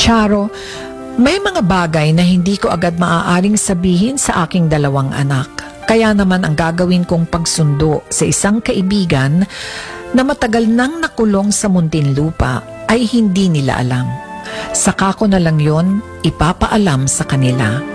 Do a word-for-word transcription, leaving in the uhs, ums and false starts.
Charo, may mga bagay na hindi ko agad maaaring sabihin sa aking dalawang anak. Kaya naman ang gagawin kong pagsundo sa isang kaibigan na matagal nang nakulong sa Muntinlupa ay hindi nila alam. Saka ko na lang yon ipapaalam sa kanila.